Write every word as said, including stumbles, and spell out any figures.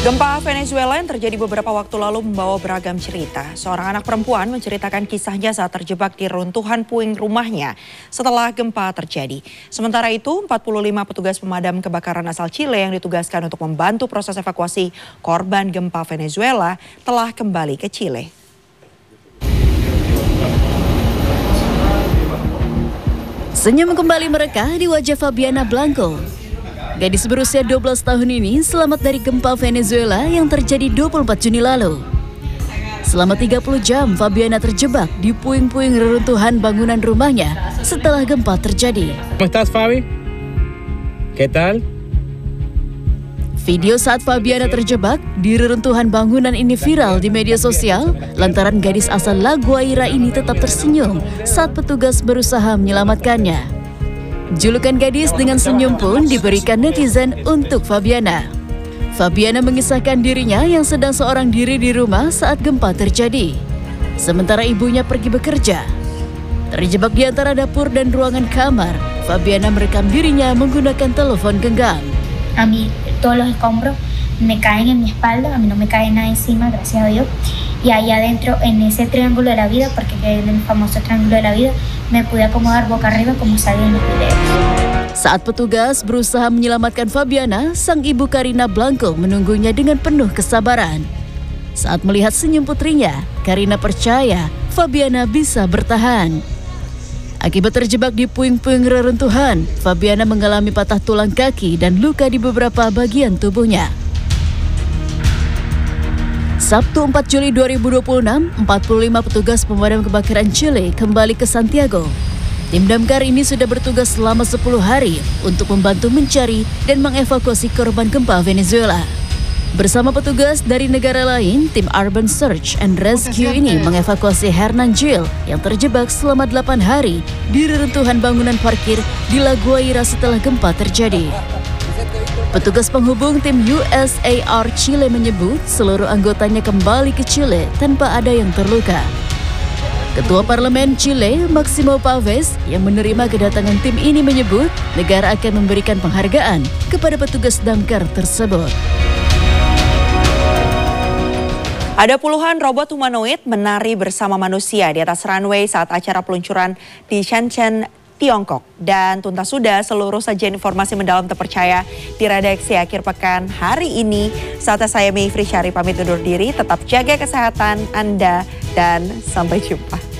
Gempa Venezuela yang terjadi beberapa waktu lalu membawa beragam cerita. Seorang anak perempuan menceritakan kisahnya saat terjebak di reruntuhan puing rumahnya setelah gempa terjadi. Sementara itu, empat puluh lima petugas pemadam kebakaran asal Chile yang ditugaskan untuk membantu proses evakuasi korban gempa Venezuela telah kembali ke Chile. Senyum kembali mereka di wajah Fabiana Blanco. Gadis berusia dua belas tahun ini selamat dari gempa Venezuela yang terjadi dua puluh empat Juni lalu. Selama tiga puluh jam, Fabiana terjebak di puing-puing reruntuhan bangunan rumahnya setelah gempa terjadi. ¿Cómo estás, Fabi? ¿Qué tal? Video saat Fabiana terjebak di reruntuhan bangunan ini viral di media sosial lantaran gadis asal La Guaira ini tetap tersenyum saat petugas berusaha menyelamatkannya. Julukan gadis dengan senyum pun diberikan netizen untuk Fabiana. Fabiana mengisahkan dirinya yang sedang seorang diri di rumah saat gempa terjadi. Sementara ibunya pergi bekerja. Terjebak di antara dapur dan ruangan kamar, Fabiana merekam dirinya menggunakan telepon genggam. A mí todos los escombros me caen en mi espalda, a mí no me cae nada encima, gracias a Dios. Y ahí adentro, en ese triángulo de la vida, porque quedé en el famoso triángulo de la vida, me pude acomodar boca arriba como sale en los videos. Saat petugas berusaha menyelamatkan Fabiana, sang ibu Karina Blanco menunggunya dengan penuh kesabaran. Saat melihat senyum putrinya, Karina percaya Fabiana bisa bertahan. Akibat terjebak di puing-puing reruntuhan, Fabiana mengalami patah tulang kaki dan luka di beberapa bagian tubuhnya. Sabtu empat Juli dua ribu dua puluh enam, empat puluh lima petugas pemadam kebakaran Chile kembali ke Santiago. Tim damkar ini sudah bertugas selama sepuluh hari untuk membantu mencari dan mengevakuasi korban gempa Venezuela. Bersama petugas dari negara lain, tim Urban Search and Rescue ini mengevakuasi Hernan Gil yang terjebak selama delapan hari di reruntuhan bangunan parkir di La Guaira setelah gempa terjadi. Petugas penghubung tim U S A R Chile menyebut seluruh anggotanya kembali ke Chile tanpa ada yang terluka. Ketua Parlemen Chile, Máximo Pavés, yang menerima kedatangan tim ini menyebut negara akan memberikan penghargaan kepada petugas damkar tersebut. Ada puluhan robot humanoid menari bersama manusia di atas runway saat acara peluncuran di Shenzhen, Tiongkok. Dan tuntas sudah seluruh sajian informasi mendalam terpercaya di redaksi akhir pekan hari ini. Saatnya saya Mayfri Syari pamit undur diri, tetap jaga kesehatan Anda dan sampai jumpa.